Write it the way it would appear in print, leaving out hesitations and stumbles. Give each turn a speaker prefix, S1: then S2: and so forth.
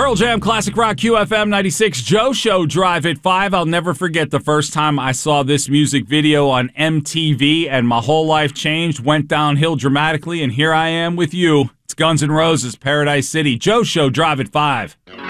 S1: Pearl Jam Classic Rock QFM 96 Joe Show Drive at 5. I'll never forget the first time I saw this music video on MTV and my whole life changed, went downhill dramatically, and here I am with you. It's Guns N' Roses, Paradise City. Joe Show Drive at 5.